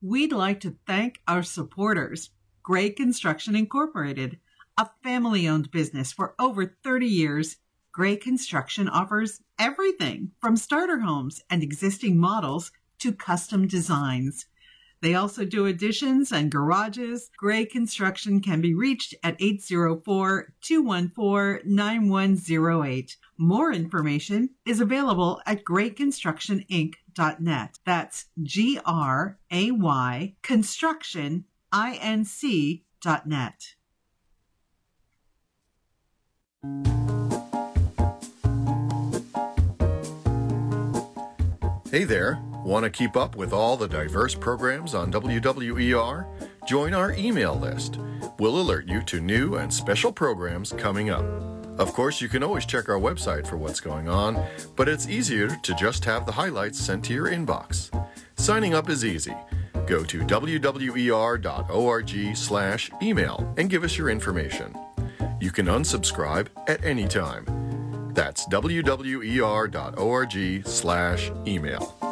We'd like to thank our supporters, Gray Construction Incorporated, a family-owned business for over 30 years. Gray Construction offers everything from starter homes and existing models to custom designs. They also do additions and garages. Gray Construction can be reached at 804-214-9108. More information is available at grayconstructioninc.net. That's GRAY constructioninc.net. Hey there, want to keep up with all the diverse programs on WWER? Join our email list. We'll alert you to new and special programs coming up. Of course, you can always check our website for what's going on, but it's easier to just have the highlights sent to your inbox. Signing up is easy. Go to wwer.org/email and give us your information. You can unsubscribe at any time. That's wwer.org/email.